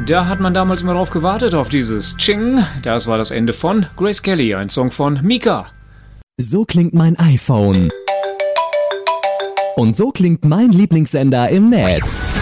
Da hat man damals immer drauf gewartet, auf dieses Ching. Das war das Ende von Grace Kelly, ein Song von Mika. So klingt mein iPhone. Und so klingt mein Lieblingssender im Netz.